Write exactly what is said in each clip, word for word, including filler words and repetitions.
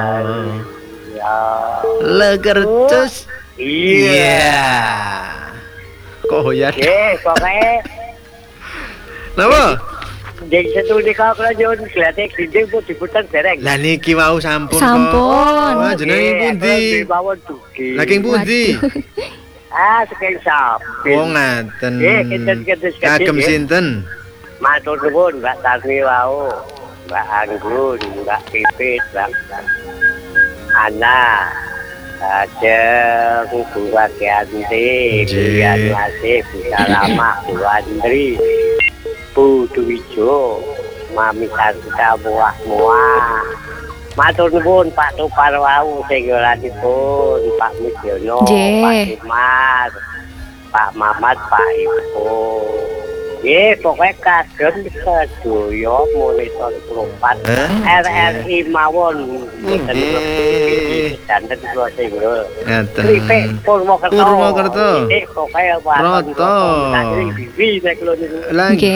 Ya. Legercus. Iya. Kok hoyan? Eh, pokoknya Napa? Dek setune kok kula nyuwun glate ginting pun diputer dereng. Lah niki wau sampun kok. Sampun. Wah, jenenge pundi? Mawon dugi. Lah king pundi? Ah, sekali sapi. Oh, ngaten. Eh, kinten-kinten sekali. Kagem sinten? Matur nuwun Mbak Tarni wau. Mbak Anggun, Mbak Pipit, Mbak Ana. Ajeng Bu Wagianti, Bu Yanwasi, Bu Salamah, Bu Andri, Bu Duwijo, Mami Sarita muah-muah. Matur nuwun Pak Tupar wau sing yoranipun, Pak Midyono, Pak Imar, Pak Mamat, Pak Ibu. Nggih, pokoke kagem sedaya monitor kelompok R R I mawon mboten lebih danten kula sing Ngaten. Kripik Purwokerto. Purwokerto. Nggih, pokoke Roto. Bibi nek kula niku. Lagi.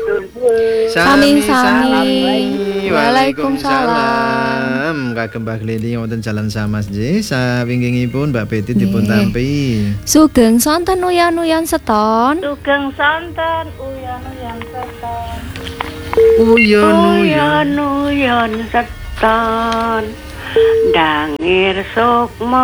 Sami-sami. Waalaikumsalam. Kagem Mbah Glili wonten Jalan Samas nggih. Sawingkingipun Mbak Betty dipun tampi. Sugeng sonten uyan-uyan seton. Sugeng sonten uyan-uyan seton. Uyon-uyon. Uyan-uyan seton. Dangir sukma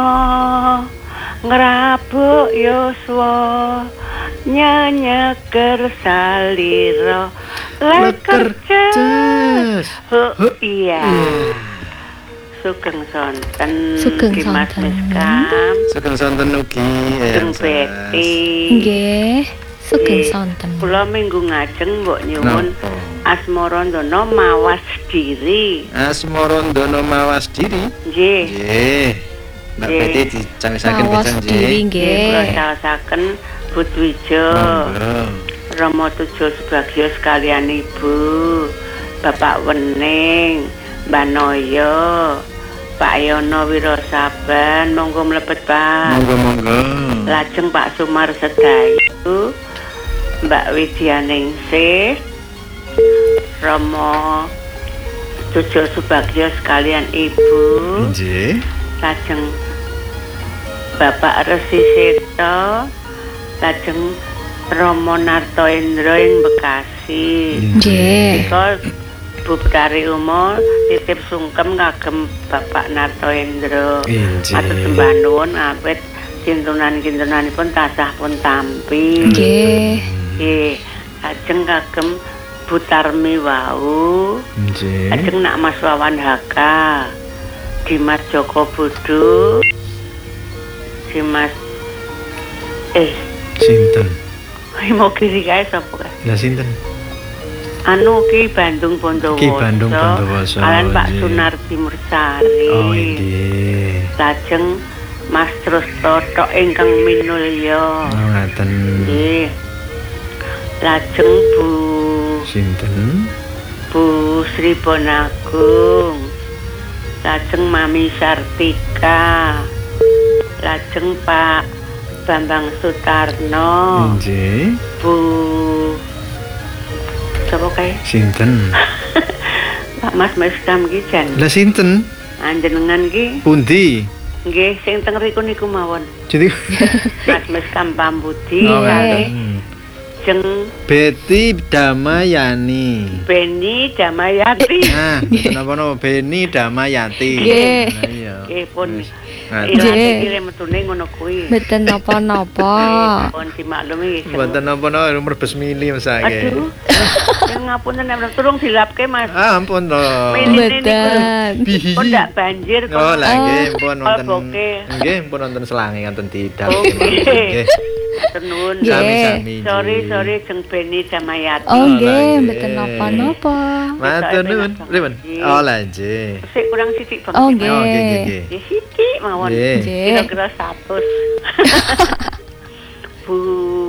ngrabuk yuswa nyanyeker salira leker ces. Oh, iya. Sugeng sonten Sugeng Dimas sonten. Meskam. Sugeng sonten ugi. Sugeng Betty. Nggih, sugeng sonten. Kula minggu ngajeng mbok nyuwun Napa? Asmarandana mawas diri. Asmarandana mawas diri. Nggih. Nggih. Mbak Nggih. Betty dicangisaken Mawas pisan diri nggih. Kula nggih. saosaken Budwijo. Monggo. Rama Tujo Subagyo sekalian Ibu, Bapak Wening, Mbak Noyo, Pak Yono Wirosaban, monggo mlebet Pak. Monggo monggo. Lajeng Pak Sumar Sedayu, Mbak Widyaningsih, Rama Tujo Subagyo sekalian Ibu, Nggih. lajeng Bapak Resi Seto, lajeng Romo Narto Indro ing Bekasi. Nggih. Ika Bu Betari Umo titip sungkem kagem Bapak Narto Indro. Injih. Matur sembah nuwun awit kintunan-kintunanipun tasah pun tampi. Nggih. Nggih, lajeng kagem Bu Tarmi wau. Nggih. Lajeng Nak Mas Wawan Haka. Dimas Joko Budu. Dimas eh Sinten? mau kiri kae sapa kae? Lah sinten? Anu Ki Bandung Bondowoso. Ki Bandung Bondowoso, Kalian Pak nggih. Sunarti Mursari. Oh nggih. Lajeng Mas Trusto tok ingkang minulya. Oh ngaten. Nggih. Lajeng Bu Sinten? Bu Sri Bonagung. Lajeng Mami Sartika. Lajeng Pak Bambang Sutarno. Nggih. Bu sapa kae? Sinten? Pak Mas Meskam ki jan. Lah sinten? Anjenengan ki Pundi? nggih sing teng riku niku mawon. Jadi Mas Meskam Pambudi Oh, kalih ngaten. jeng Betty Damayani. Beni Damayati. Nah, mboten napa-napa Beni Damayati. Nggih. Nah, iya. Nggih pun Wis. Ngaten. Nggih. ilate iki metune ngono kuwi. Mboten napa-napa. Nggih, pun dimaklumi nggih. Mboten napa-napa merbes mili mesake. Aduh. Yang ngapunten nek turung dilapke Mas. Ah ampun to. Mili niku Mboten. Bihi. pun ndak banjir kok. Oh, lah nggih pun wonten. Kalboke. Nggih, pun wonten selange wonten didap. Oh, nggih. Tenun. Nggih. Sami-sami. Sorry, sorry jeng Beni Damayati. Oh lah, nggih, nggih. mboten napa-napa. Matur nuwun. Pripun? Oh, lah nggih. Sik kurang sithik Bang. Oh Oh, nggih. nggih nggih nggih. Ya sithik mawon. Nggih. Nggih. Kira-kira seratus. Bu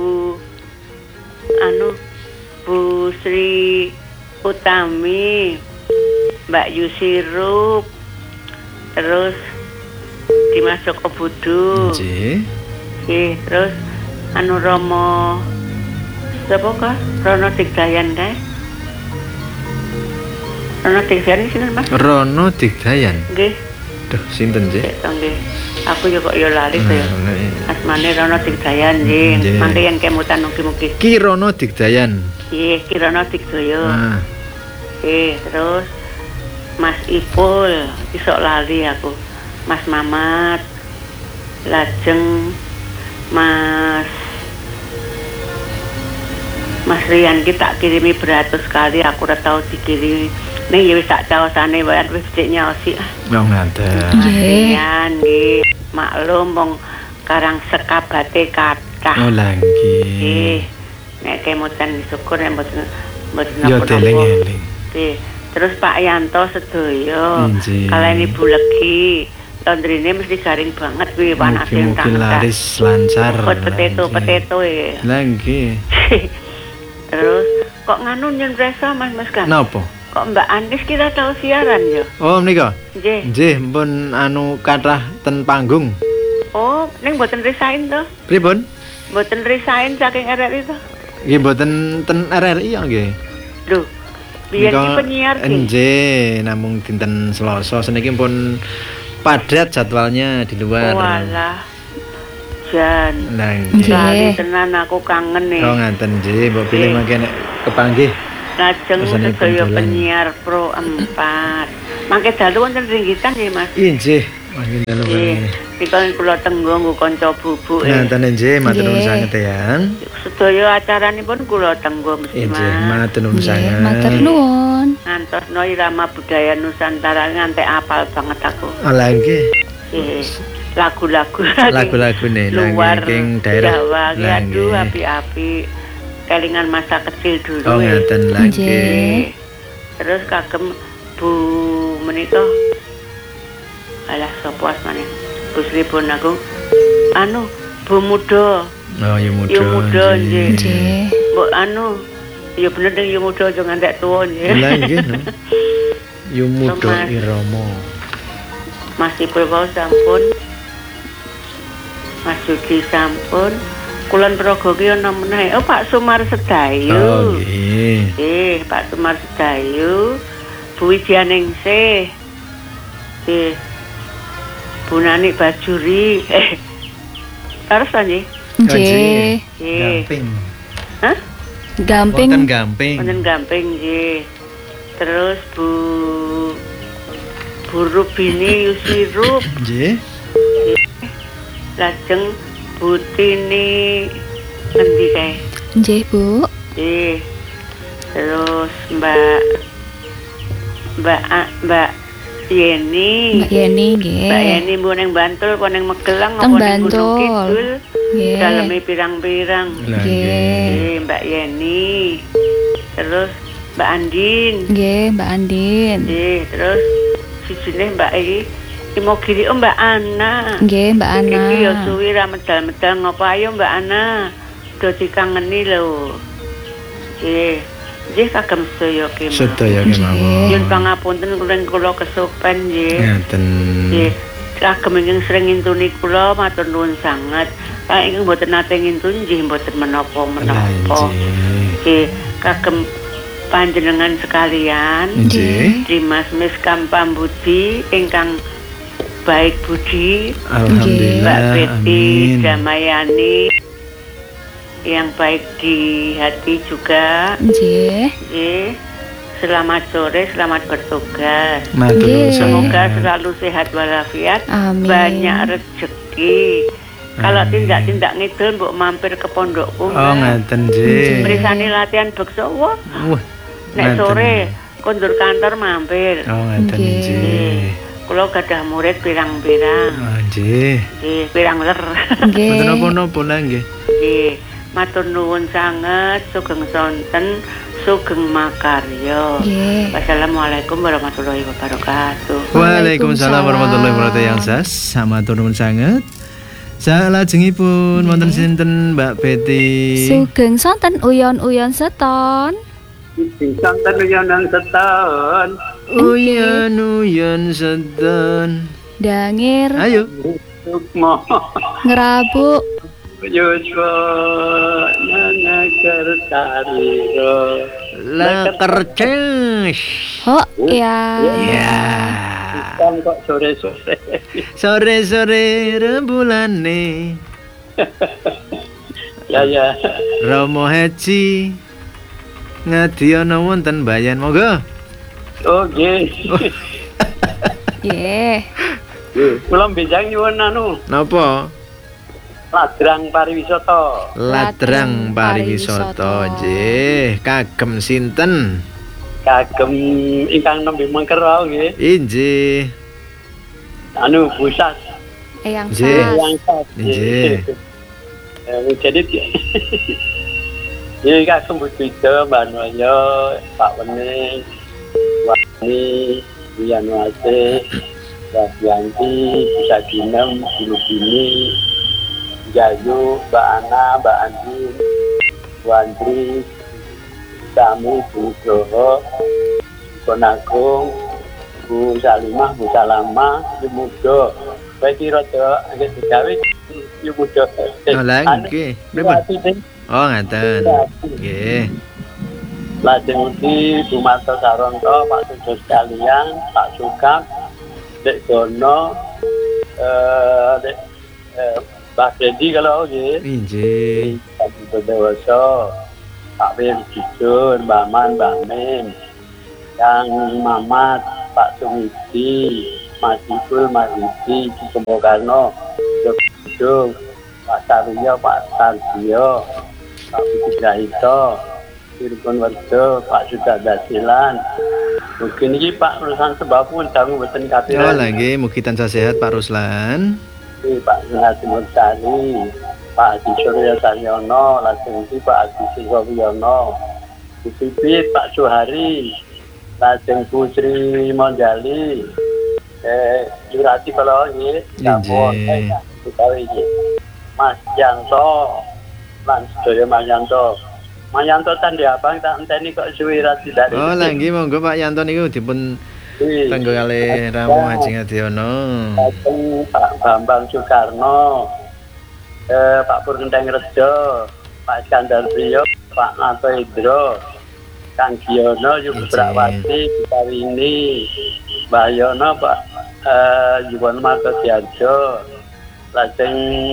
anu Bu Sri Utami, Mbak Yusirup, terus Dimas Joko Budu. Nggih. Nggih, terus anu Romo sapa kah? Rono Digdayan kae. Rono Digdayan iki sinten Mas? Rono Digdayan. Nggih. Duh, sinten nggih? Cek to nggih. Aku yo kok yo lali to ya. Nah, Asmane Rono Digdayan nggih. Nggih. Mangke yen kemutan mugi-mugi. Ki Rono Digdayan. Nggih, Ki Rono Digdaya. Nah, Nggih, terus Mas Ipul, isok lali aku. Mas Mamat. Lajeng Mas Mas Rian ki tak kirimi beratus kali aku ora tau dikirimi. Ning ya wis tak caosane wae wis cek nyosi. oh ngaten. Nggih. Rian nggih, maklum wong karang sekabate kathah. Oh lah Nggih. nggih. Nek kemutan syukur nek mboten mboten Yo napa-napa. deling-eling. Nggih. Terus Pak Yanto sedaya. Nggih. Kalian Ibu Legi, laundrine mesti garing banget kuwi panase Mungkin entang-entang. laris lancar. Pot peteto, Lah, nggih. peteto ya. Lah nggih. Terus kok nganu nyen presa Mas Mas kan? Napa? Kok Mbak Anis kita tahu siaran ya? Oh menika. Nggih. Nggih, pun anu kathah ten panggung. Oh, ning mboten resign to? Pripun? Mboten resign saking R R I to? Nggih mboten ten R R I ya nggih. Lho. Biyen Nika- ki penyiar ki. Nggih, namung dinten Selasa seniki pun padat jadwalnya di luar. Walah. Jan. Lah Nggih. nggih. Kali tenan aku kangen nih. Oh ngaten nggih, mbok pilih Nggih. mangke nek kepanggih. Lajeng Rasane sedaya pendolan. penyiar Pro empat. Mangke dalu wonten ringgitan nggih Mas. Iya nggih, mangke dalu Nggih. Dikon kula tenggo nggo kanca bubuk. eh. Ngaten nggih, matur nuwun Nggih. sanget ya. Sedaya acaranipun kula tenggo mesti Iya nggih, Mas. matur nuwun Nggih, sanget. matur nuwun. Ngantosno irama budaya Nusantara ngantek apal banget aku. Alah nggih, Eh, lagu-lagu lagu-lagu nih luar king daerah. Jawa ki Lah, aduh nggih. api-api kelingan masa kecil dulu. Oh eh. ngaten lah Nggih. nggih. Terus kagem Bu menika alah sapa asmane? Bu Sri Bonagung. Anu Bu Muda. Oh ya muda. Ya muda, nggih. Nggih. Mbok anu ya bener ning ya muda aja ngantek tuwa nggih. Lah nggih no. Ya muda Mas. irama. Mas Ipul wau sampun. Mas Yudi sampun. Kulon Progo ki ana meneh. Oh Pak Sumar Sedayu. Oh nggih. Eh, Pak Sumar Sedayu. Bu Widianingsih. Eh. Bu Nani Bajuri. Eh. Terus ta nggih? Nggih. Eh. Gamping. Hah? Gamping. Wonten gamping. Wonten gamping nggih. Terus Bu Bu Rubini Yusirup. Nggih. Lajeng Butini ngendi kae? Nggih, Bu. Eh. Terus Mbak Mbak A- Mbak Yeni. Mbak Yeni nggih. Mbak Yeni mbok ning Bantul apa ning Magelang Teng apa ning Bantul. Gunung Kidul? Nggih. Daleme pirang-pirang. Lah Nggih. nggih. Eh, Mbak Yeni. Terus Mbak Andin. Nggih, Mbak Andin. Eh, terus sijine Mbak iki Imogiri oh Mbak Ana. Nggih, Mbak Ana. Iki ya suwi ra medal-medal ngopo ayo Mbak Ana. Do dikangeni lho. Nggih. Nggih kagem sedaya ki. Sedaya Nggih. kemawon. Yen pangapunten kula kula kesupen nggih. Ngaten. Nggih. Kagem ingkang sering ngintuni kula matur nuwun sanget. Kang ingkang mboten nate ngintun nggih mboten Lah menapa-menapa. nggih. Nggih, kagem panjenengan sekalian. Nggih. Dimas Miskam Pambudi ingkang baik budi, Mbak Alhamdulillah. Betty Amin. Damayani yang baik di hati juga. Nggih. Nggih. Selamat sore, selamat bertugas. Matur nuwun Nggih. Semoga sanget. selalu sehat walafiat, Amin. banyak rezeki. Kalau Amin. tindak-tindak ngidul mbok mampir ke pondokku. Oh ngaten nggih. Berisani latihan beksa, wah. Wah. Nek ngaten. sore kondur kantor mampir. Oh ngaten Nggih. nggih. Kula gadah murid pirang-pirang. Oh nggih. Nggih, pirang ler. Nggih. Mboten napa-napa lah nggih. Nggih, matur nuwun sanget, sugeng sonten, sugeng makarya. Nggih. Wassalamualaikum warahmatullahi wabarakatuh. Waalaikumsalam warahmatullahi wabarakatuh yang sas. Matur nuwun sanget. Salajengipun wonten sinten Mbak Betty? Sugeng sonten uyon-uyon seton. Santen uyonan seton. Uyan-uyan sedan. Dangir Ayo. Sukmo. ngerabu Yuswa nanaker tariro. La kerces. ho ya. Ya. Kan kok sore-sore. Sore-sore rembulane. Ya ya. Romo Haji ngadiono wonten Bayan monggo. Oh nggih. Nggih. Kula benjang nyuwun anu, Napa? ladrang pariwisata. Ladrang Pariwisata. pariwisata nggih, kagem sinten? Kagem ingkang nembe mengker wau nggih. Inggih. Anu Busas. Eyang Nggih. Sas. Yang sas. Nggih. Eh, jadi ini kagem Budijo, Mbak Noyo, Pak Wening, Wani, Wian Wase, Mbak Yanti, Bisa Ginem, Bulu Bini, Jayu, Mbak Ana, Mbak Andi, Bu Andri, Sami, Bu Joho, Konagung, Bu Salimah, Bu Salama, Bu Mudo. Baik kira to agak digawe Bu Mudo. Oh lah nggih. Pripun? Oh ngaten. Nggih. Lajeng ugi Bu Marto Saronto, Pak Sujo sekalian, Pak Sugap, Dek Dono, eh Dek eh, Pak Dedi kalau nggih. Inggih. Pak Sujo Dewoso, Pak Wir Jujur, Mbak Man, Mbak Min, Yang Mamat, Pak Sumidi, Mas Ibul, Mas Idi, Cikomo Karno, Jogjo, Pak Saryo, Pak Sardio, Pak Budi Grahito, Irgun Werjo, Pak Sudah Dasilan. Mungkin ini Pak urusan sebab pun dangu boten Oh kapiran. lah nggih, mugi tansah sehat Pak Ruslan. Ini Pak Sunati Mursali, Pak Adi Surya Saryono, lajeng iki Pak Adi Sirwawiyono, Bu Pipit, Pak Suhari, lajeng Bu Sri Monjali, eh Jurati kalau nggih, sampun Inggih. utawi iki. Mas Yanto, Lan sedaya Mas Yanto. Mas Yanto tandi abang tak enteni kok suwi ra tidak. Oh lah nggih, monggo Pak Yanto niku dipun tanggo kalih Ramo Haji Ngadiono. Lajeng Pak Bambang Soekarno, eh, Pak Purkenteng Rejo, Pak Iskandar Priyo, Pak Nato Indro, Kang Giono, Yubu Brawati, Kawini, Mbak Yono, Pak eh, Yuwon Marto Diarjo, lajeng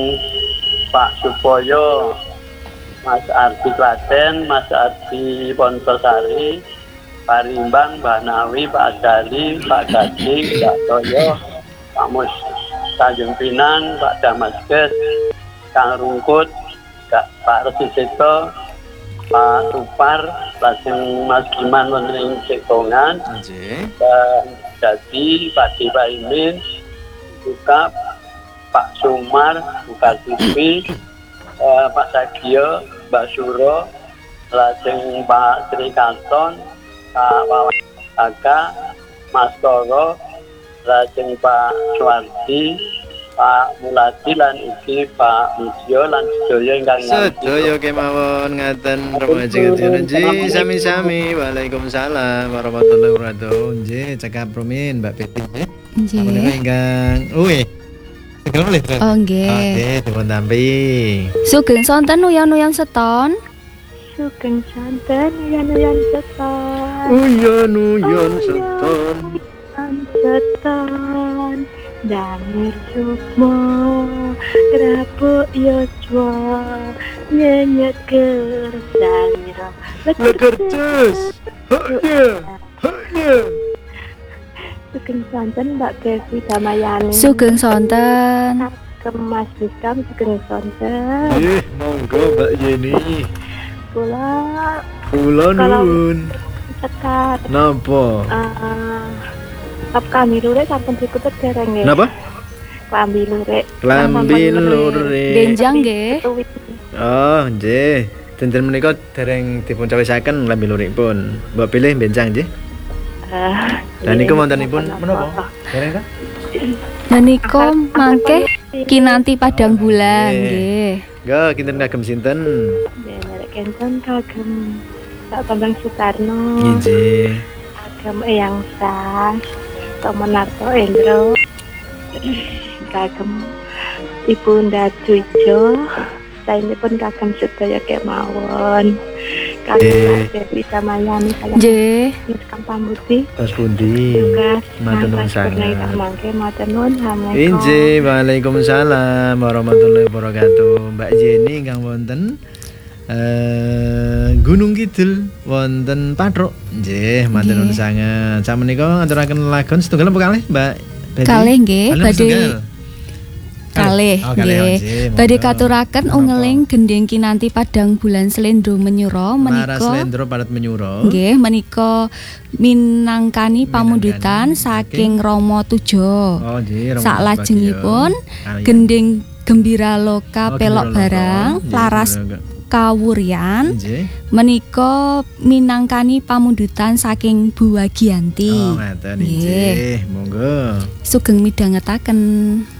Pak Supoyo, Mas Ardi Klaten, Mas Ardi Pontosari, Pak Rimbang, Mbak Nawi, Pak Adali, Pak Gading, Pak Toyo, Pak Mus Tanjung Pinang, Pak Damaskes, Kang Rungkut, Kak, Pak Resi Seto, Pak Tupar, lajeng Mas Giman wonten Cekongan, Nggih. dan Jadi Pak Dewa Imin, juga Pak Sumar, Buka T V, eh, Pak Sagio, Mbak Suro, lajeng Pak Sri Kanton, Pak Wawan Aka, Mas Toro, lajeng Pak Suwardi, Pak Muladi lan ugi Pak Mujio lan sedaya ingkang Sedaya kemawon ngaten Ramo Haji Ngadiono nggih, sami-sami. Waalaikumsalam warahmatullahi wabarakatuh. Nggih, cekap rumin Mbak Peti nggih. Sampun Nggih. ingkang. Wih. Segera boleh, Tren? Oh nggih. Oke, dipun tampi. Sugeng sonten uyan-uyan seton. Sugeng santen uyan-uyan seton Uyon-uyon seton. uyan seton Damir sukmo Rabuk yoswa Nyenyet kersayro Lekercus. Haknya. Haknya. Sugeng santen Mbak Kevi Damayani Sugeng sonten. Kemas Bikam sugeng santen Nggih, monggo Mbak Yeni. Kula Kula nuwun. sekat Napa? uh, Kap kami lurek sampun dikutuk dereng ya Napa? Klambi lurek Klambi lurek. Benjang nggih. Oh, nggih. Dinten menika dereng dipun cawisaken klambi lurikpun. Mbok pilih benjang nggih. Uh, Dan niku wontenipun menapa? Dereng ta? Menika mangke kinanti padang bulan nggih. Nggih, kinten kagem sinten? Derek kenten kagem Pak Bambang Soekarno Nggih. kagem Eyang Sas Tomonarto Endro kagem Ibu Nda Jujo saenipun kagem sedaya kemawon kalian Dewi Damayani kalian Nggih. Miskam Pambuti Terus pundi? juga Matur nuwun sangat sangat. mangke matur nuwun Assalamualaikum. Injih, waalaikumsalam warahmatullahi wabarakatuh. Mbak Jenny ingkang wonten eh Gunung Kidul wonten Patruk. Nggih, matur nuwun Nggih. sangat. Samenika ngaturaken lagon setunggal apa kalih, Mbak? Betty? Kalih nggih, Kalih apa badhe setunggal? kalih Oh, kalih, nggih. nggih, Badhe monggo. katuraken Menapa? ungeling gending kinanti padang bulan slendro menyura Laras menika. Lendro Parat Menyuro. Nggih, menika minangkani pamundutan Minangkani, saking Rama Tuja. Oh, nggih, Romo Salajengipun Bagio. gending gembira loka Oh, pelok Gembira barang Loka. Nggih, laras Gembira Loka. kawuryan Nggih. menika minangkani pamundutan saking Bu Wagiyanti. Oh, ngaten Nggih. nggih. Monggo. Sugeng midhangetaken.